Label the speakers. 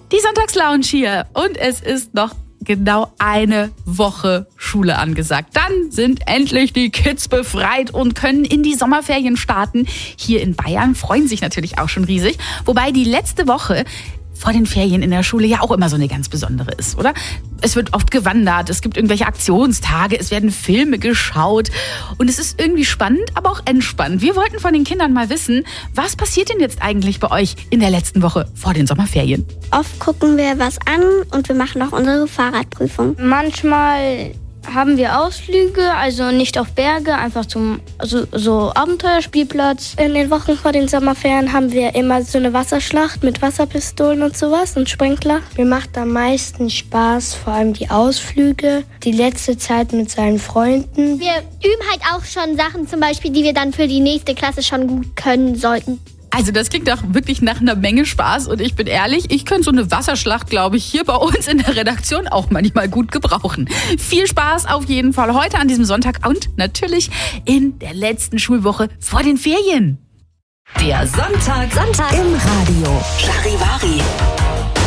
Speaker 1: Die Sonntagslounge hier und es ist noch genau eine Woche Schule angesagt. Dann sind endlich die Kids befreit und können in die Sommerferien starten. Hier in Bayern freuen sich natürlich auch schon riesig. Wobei die letzte Woche vor den Ferien in der Schule ja auch immer so eine ganz besondere ist, oder? Es wird oft gewandert, es gibt irgendwelche Aktionstage, es werden Filme geschaut und es ist irgendwie spannend, aber auch entspannt. Wir wollten von den Kindern mal wissen, was passiert denn jetzt eigentlich bei euch in der letzten Woche vor den Sommerferien?
Speaker 2: Oft gucken wir was an und wir machen auch unsere Fahrradprüfung.
Speaker 3: Manchmal haben wir Ausflüge, also nicht auf Berge, einfach zum so Abenteuerspielplatz.
Speaker 2: In den Wochen vor den Sommerferien haben wir immer so eine Wasserschlacht mit Wasserpistolen und sowas und Sprinkler.
Speaker 4: Mir macht am meisten Spaß, vor allem die Ausflüge, die letzte Zeit mit seinen Freunden.
Speaker 5: Wir üben halt auch schon Sachen zum Beispiel, die wir dann für die nächste Klasse schon gut können sollten.
Speaker 1: Also das klingt doch wirklich nach einer Menge Spaß und ich bin ehrlich, ich könnte so eine Wasserschlacht, glaube ich, hier bei uns in der Redaktion auch manchmal gut gebrauchen. Viel Spaß auf jeden Fall heute an diesem Sonntag und natürlich in der letzten Schulwoche vor den Ferien.
Speaker 6: Der Sonntag im Radio. Charivari.